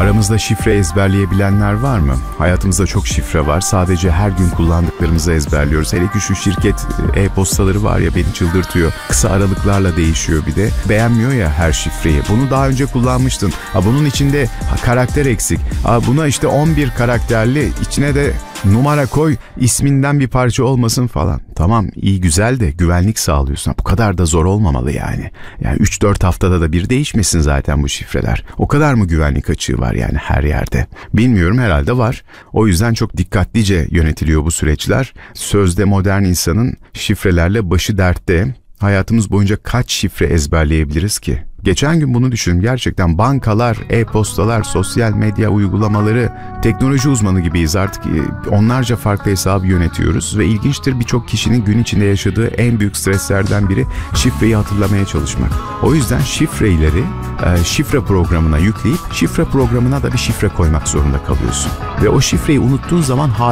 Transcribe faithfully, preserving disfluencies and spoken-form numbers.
Aramızda şifre ezberleyebilenler var mı? Hayatımızda çok şifre var. Sadece her gün kullandıklarımızı ezberliyoruz. Hele ki şu şirket e-postaları var ya, beni çıldırtıyor. Kısa aralıklarla değişiyor bir de. Beğenmiyor ya her şifreyi. Bunu daha önce kullanmıştın. Ha, bunun içinde karakter eksik. Ha, buna işte on bir karakterli, içine de numara koy, isminden bir parça olmasın falan. Tamam, iyi güzel de güvenlik sağlıyorsun. Bu kadar da zor olmamalı yani. Yani üç dört haftada da bir değişmesin zaten bu şifreler. O kadar mı güvenlik açığı var yani her yerde? Bilmiyorum, herhalde var. O yüzden çok dikkatlice yönetiliyor bu süreçler. Sözde modern insanın şifrelerle başı dertte. Hayatımız boyunca kaç şifre ezberleyebiliriz ki? Geçen gün bunu düşündüm. Gerçekten bankalar, e-postalar, sosyal medya uygulamaları, teknoloji uzmanı gibiyiz artık. Onlarca farklı hesabı yönetiyoruz ve ilginçtir, birçok kişinin gün içinde yaşadığı en büyük streslerden biri şifreyi hatırlamaya çalışmak. O yüzden şifreleri şifre programına yükleyip şifre programına da bir şifre koymak zorunda kalıyorsun. Ve o şifreyi unuttuğun zaman